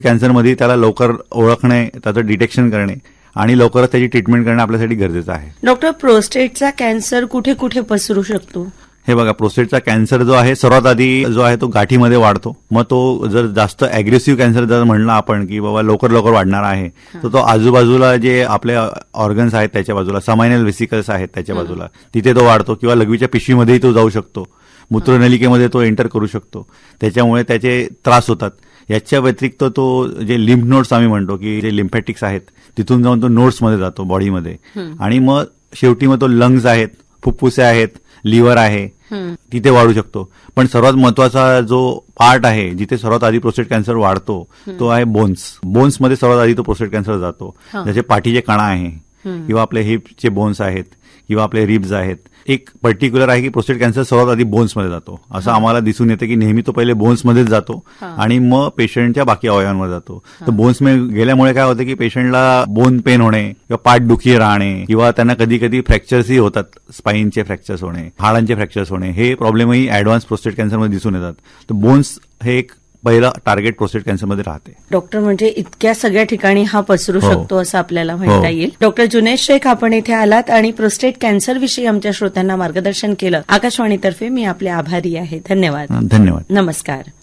कॅन्सरमध्ये त्याला लवकर ओळखणे, त्याचं डिटेक्शन करणे आणि लवकरच त्याची ट्रीटमेंट करणं आपल्यासाठी गरजेचं आहे. डॉक्टर, प्रोस्टेटचा कॅन्सर कुठे कुठे पसरू शकतो? हे बघा, प्रोस्टेटचा कॅन्सर जो आहे सर्वात आधी जो आहे तो गाठीमध्ये वाढतो. मग तो जर जास्त अग्रेसिव्ह कॅन्सर जर म्हणलं आपण की बाबा लवकर वाढणार आहे, तर तो आजूबाजूला जे आपले ऑर्गन्स आहेत त्याच्या बाजूला, समायनल व्हेसिकल्स आहेत त्याच्या बाजूला, तिथे तो वाढतो किंवा लघवीच्या पिशवीमध्येही तो जाऊ शकतो, मूत्रनलिकेमध्ये तो एंटर करू शकतो. त्याच्यामुळे त्याचे त्रास होतात. याच्या व्यतिरिक्त तो जे लिम्फ नोड्स आम्ही म्हणतो की जे लिम्फॅटिक्स आहेत तिथून जाऊन तो नोड्समध्ये जातो बॉडीमध्ये, आणि मग शेवटी मग तो लंग्स आहेत, फुफ्फुसे आहेत, लिव्हर आहे, तिथे वाढू शकतो. पण सर्वात महत्वाचा जो पार्ट आहे जिथे सर्वात आधी प्रोस्टेट कॅन्सर वाढतो तो आहे बोन्स. बोन्समध्ये सर्वात आधी तो प्रोस्टेट कॅन्सर जातो. जसे पाठीचे कणा आहे किंवा आपले हिपचे बोन्स आहेत किंवा आपले रिब्स आहेत. एक पर्टिक्युलर आहे की प्रोस्टेट कॅन्सर सर्वात आधी बोन्समध्ये जातो. असं आम्हाला दिसून येतं की नेहमी तो पहिले बोन्समध्येच जातो आणि मग पेशंटच्या बाकी अवयवांवर जातो. तर बोन्समध्ये गेल्यामुळे काय होतं की पेशंटला बोन पेन होणे किंवा पाठदुखी राहणे किंवा त्यांना कधी कधी फ्रॅक्चर्सही होतात, स्पाईनचे फ्रॅक्चर्स होणे, हाडांचे फ्रॅक्चर्स होणे, हे प्रॉब्लेमही ऍडव्हान्स प्रोस्टेट कॅन्सरमध्ये दिसून येतात. तर बोन्स हे एक पहिला टार्गेट प्रोस्टेट कॅन्सरमध्ये राहते. डॉक्टर, म्हणजे इतक्या सगळ्या ठिकाणी हा पसरू शकतो असं आपल्याला म्हणता येईल. डॉक्टर जुनैद शेख, आपण इथे आलात आणि प्रोस्टेट कॅन्सर विषयी आमच्या श्रोत्यांना मार्गदर्शन केलं. आकाशवाणीतर्फे मी आपले आभारी आहे. धन्यवाद. धन्यवाद. नमस्कार.